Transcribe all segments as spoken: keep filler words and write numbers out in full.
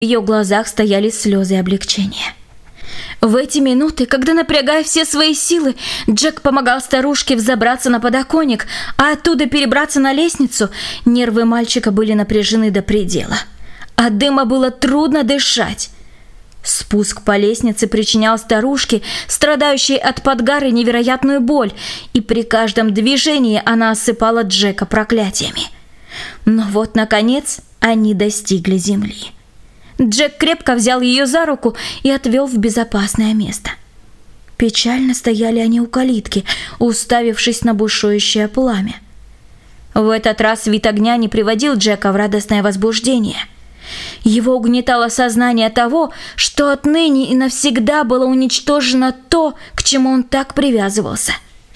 В ее глазах стояли слезы облегчения. В эти минуты, когда, напрягая все свои силы, Джек помогал старушке взобраться на подоконник, а оттуда перебраться на лестницу, нервы мальчика были напряжены до предела. От дыма было трудно дышать. Спуск по лестнице причинял старушке, страдающей от подгара, невероятную боль, и при каждом движении она осыпала Джека проклятиями. Но вот, наконец, они достигли земли. Джек крепко взял ее за руку и отвел в безопасное место. Печально стояли они у калитки, уставившись на бушующее пламя. В этот раз вид огня не приводил Джека в радостное возбуждение. Его угнетало сознание того, что отныне и навсегда было уничтожено то, к чему он так привязывался.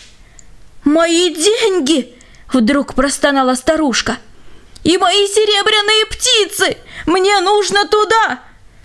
«Мои деньги!» — вдруг простонала старушка. «И мои серебряные птицы! Мне нужно туда!»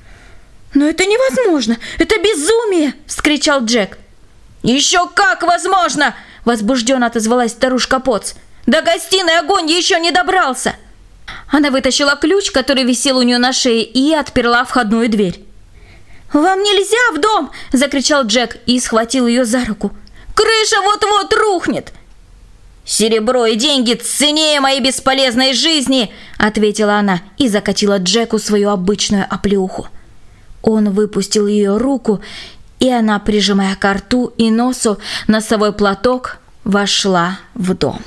«Но это невозможно! Это безумие!» — вскричал Джек. «Еще как возможно!» — возбужденно отозвалась старушка Потс. «До гостиной огонь еще не добрался!» Она вытащила ключ, который висел у нее на шее, и отперла входную дверь. «Вам нельзя в дом!» — закричал Джек и схватил ее за руку. «Крыша вот-вот рухнет!» «Серебро и деньги ценнее моей бесполезной жизни!» — ответила она и закатила Джеку свою обычную оплеуху. Он выпустил ее руку, и она, прижимая ко рту и носу носовой платок, вошла в дом.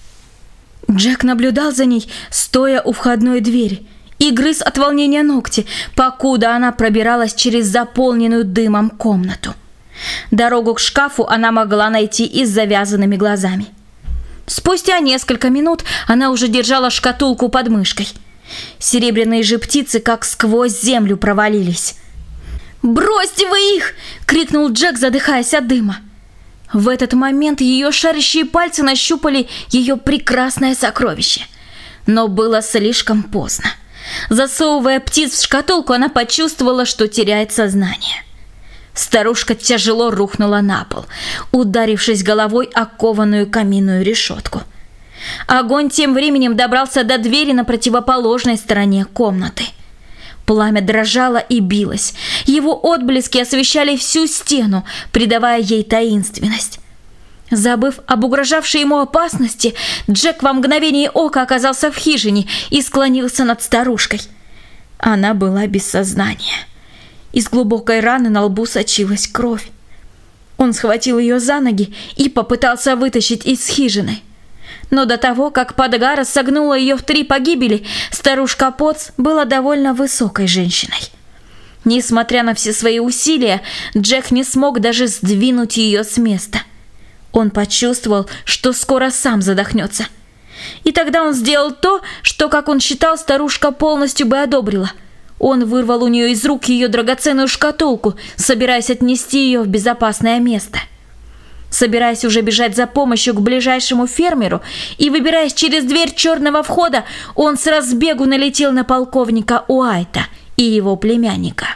Джек наблюдал за ней, стоя у входной двери, и грыз от волнения ногти, покуда она пробиралась через заполненную дымом комнату. Дорогу к шкафу она могла найти и с завязанными глазами. Спустя несколько минут она уже держала шкатулку под мышкой. Серебряные же птицы как сквозь землю провалились. «Бросьте вы их!» — крикнул Джек, задыхаясь от дыма. В этот момент ее шарящие пальцы нащупали ее прекрасное сокровище. Но было слишком поздно. Засовывая птиц в шкатулку, она почувствовала, что теряет сознание. Старушка тяжело рухнула на пол, ударившись головой о кованую каминную решетку. Огонь тем временем добрался до двери на противоположной стороне комнаты. Пламя дрожало и билось. Его отблески освещали всю стену, придавая ей таинственность. Забыв об угрожавшей ему опасности, Джек во мгновение ока оказался в хижине и склонился над старушкой. Она была без сознания. Из глубокой раны на лбу сочилась кровь. Он схватил ее за ноги и попытался вытащить из хижины. Но до того, как подгара согнула ее в три погибели, старушка Потс была довольно высокой женщиной. Несмотря на все свои усилия, Джек не смог даже сдвинуть ее с места. Он почувствовал, что скоро сам задохнется. И тогда он сделал то, что, как он считал, старушка полностью бы одобрила. Он вырвал у нее из рук ее драгоценную шкатулку, собираясь отнести ее в безопасное место. Собираясь уже бежать за помощью к ближайшему фермеру и выбираясь через дверь черного входа, он с разбегу налетел на полковника Уайта и его племянника.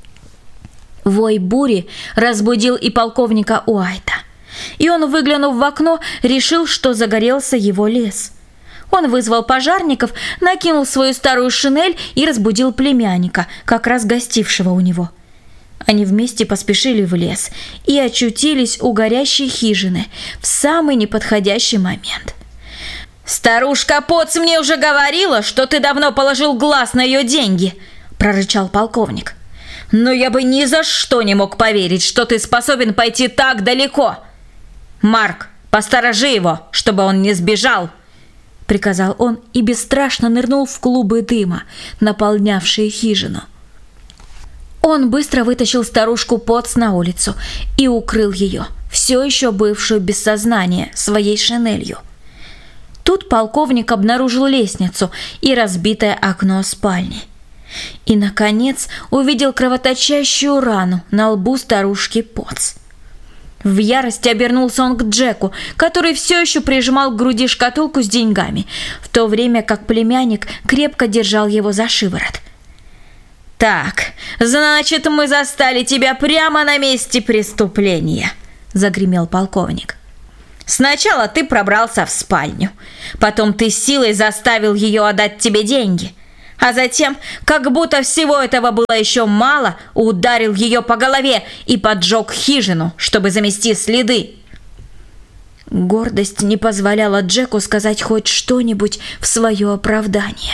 Вой бури разбудил и полковника Уайта, и он, выглянув в окно, решил, что загорелся его лес. Он вызвал пожарников, накинул свою старую шинель и разбудил племянника, как раз гостившего у него. Они вместе поспешили в лес и очутились у горящей хижины в самый неподходящий момент. «Старушка Потс мне уже говорила, что ты давно положил глаз на ее деньги», – прорычал полковник. «Но я бы ни за что не мог поверить, что ты способен пойти так далеко. Марк, посторожи его, чтобы он не сбежал», – приказал он и бесстрашно нырнул в клубы дыма, наполнявшие хижину. Он быстро вытащил старушку Потс на улицу и укрыл ее, все еще бывшую без сознания, своей шинелью. Тут полковник обнаружил лестницу и разбитое окно спальни. И, наконец, увидел кровоточащую рану на лбу старушки Потс. В ярости обернулся он к Джеку, который все еще прижимал к груди шкатулку с деньгами, в то время как племянник крепко держал его за шиворот. «Так, значит, мы застали тебя прямо на месте преступления», — загремел полковник. «Сначала ты пробрался в спальню, потом ты силой заставил ее отдать тебе деньги, А затем, как будто всего этого было еще мало, ударил ее по голове и поджег хижину, чтобы замести следы. Гордость не позволяла Джеку сказать хоть что-нибудь в свое оправдание.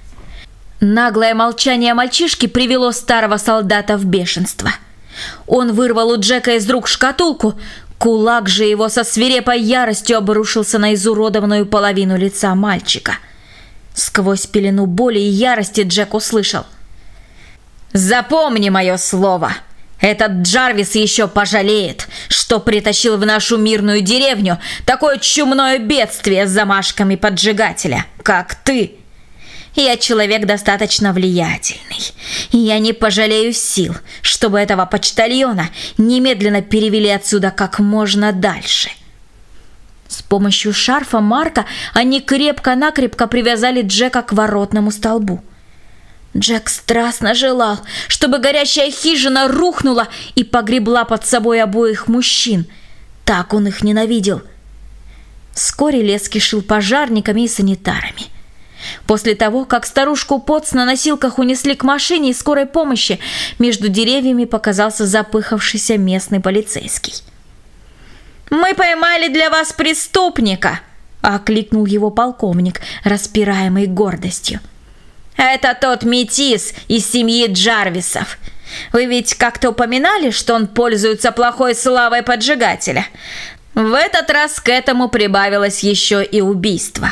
Наглое молчание мальчишки привело старого солдата в бешенство. Он вырвал у Джека из рук шкатулку, кулак же его со свирепой яростью обрушился на изуродованную половину лица мальчика. Сквозь пелену боли и ярости Джек услышал: «Запомни мое слово! Этот Джарвис еще пожалеет, что притащил в нашу мирную деревню такое чумное бедствие с замашками поджигателя, как ты. Я человек достаточно влиятельный, и я не пожалею сил, чтобы этого почтальона немедленно перевели отсюда как можно дальше». С помощью шарфа Марка они крепко-накрепко привязали Джека к воротному столбу. Джек страстно желал, чтобы горящая хижина рухнула и погребла под собой обоих мужчин. Так он их ненавидел. Вскоре лес кишил пожарниками и санитарами. После того, как старушку Потс на носилках унесли к машине и скорой помощи, между деревьями показался запыхавшийся местный полицейский. «Мы поймали для вас преступника!» – окликнул его полковник, распираемый гордостью. «Это тот метис из семьи Джарвисов. Вы ведь как-то упоминали, что он пользуется плохой славой поджигателя? В этот раз к этому прибавилось еще и убийство».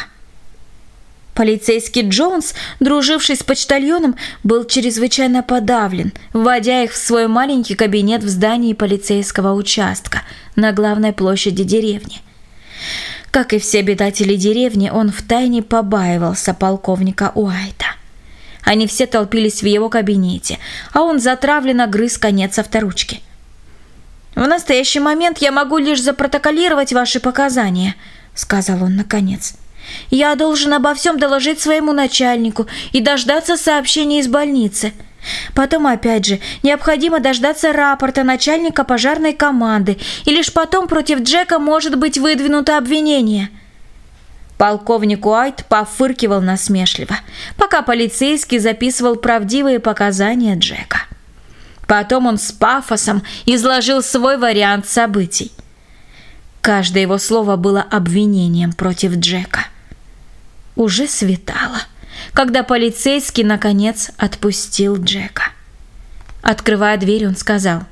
Полицейский Джонс, друживший с почтальоном, был чрезвычайно подавлен, вводя их в свой маленький кабинет в здании полицейского участка на главной площади деревни. Как и все обитатели деревни, он втайне побаивался полковника Уайта. Они все толпились в его кабинете, а он затравленно грыз конец авторучки. «В настоящий момент я могу лишь запротоколировать ваши показания», — сказал он наконец. «Я должен обо всем доложить своему начальнику и дождаться сообщения из больницы. Потом, опять же, необходимо дождаться рапорта начальника пожарной команды, и лишь потом против Джека может быть выдвинуто обвинение». Полковник Уайт пофыркивал насмешливо, пока полицейский записывал правдивые показания Джека. Потом он с пафосом изложил свой вариант событий. Каждое его слово было обвинением против Джека. Уже светало, когда полицейский, наконец, отпустил Джека. Открывая дверь, он сказал: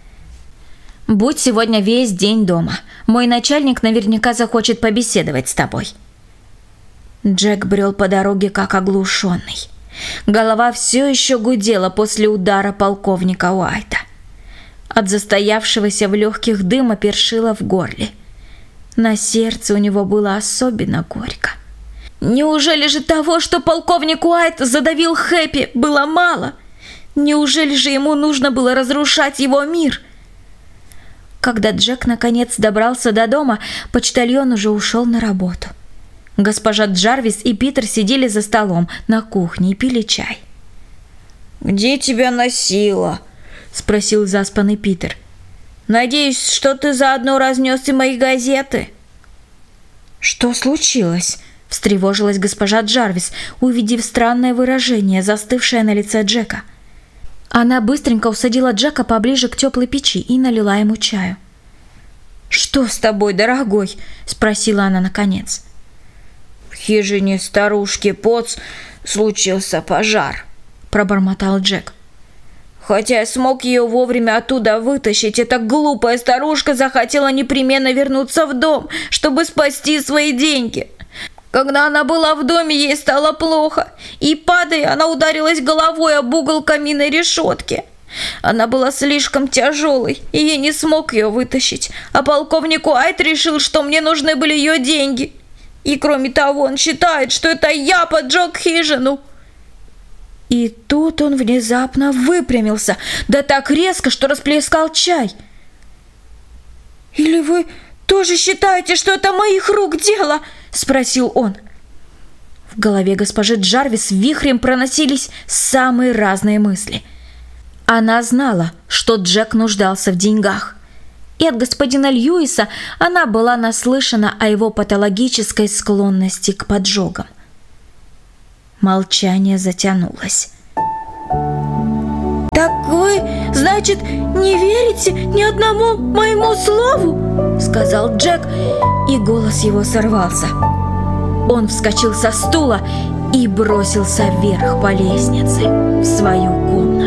«Будь сегодня весь день дома. Мой начальник наверняка захочет побеседовать с тобой». Джек брел по дороге как оглушенный. Голова все еще гудела после удара полковника Уайта. От застоявшегося в легких дыма першило в горле. На сердце у него было особенно горько. Неужели же того, что полковник Уайт задавил Хэппи, было мало? Неужели же ему нужно было разрушать его мир? Когда Джек наконец добрался до дома, почтальон уже ушел на работу. Госпожа Джарвис и Питер сидели за столом на кухне и пили чай. «Где тебя носило?» – спросил заспанный Питер. «Надеюсь, что ты заодно разнес и мои газеты». «Что случилось?» – встревожилась госпожа Джарвис, увидев странное выражение, застывшее на лице Джека. Она быстренько усадила Джека поближе к теплой печи и налила ему чаю. «Что с тобой, дорогой?» – спросила она наконец. «В хижине старушки Потс случился пожар», – пробормотал Джек. «Хотя я смог ее вовремя оттуда вытащить, эта глупая старушка захотела непременно вернуться в дом, чтобы спасти свои деньги. Когда она была в доме, ей стало плохо, и, падая, она ударилась головой об угол каминной решетки. Она была слишком тяжелой, и я не смог ее вытащить, а полковник Уайт решил, что мне нужны были ее деньги. И кроме того, он считает, что это я поджег хижину». И тут он внезапно выпрямился, да так резко, что расплескал чай. «Или вы тоже считаете, что это моих рук дело?» – спросил он. В голове госпожи Джарвис вихрем проносились самые разные мысли. Она знала, что Джек нуждался в деньгах. И от господина Льюиса она была наслышана о его патологической склонности к поджогам. Молчание затянулось. «Так вы, значит, не верите ни одному моему слову?» — сказал Джек, и голос его сорвался. Он вскочил со стула и бросился вверх по лестнице в свою комнату.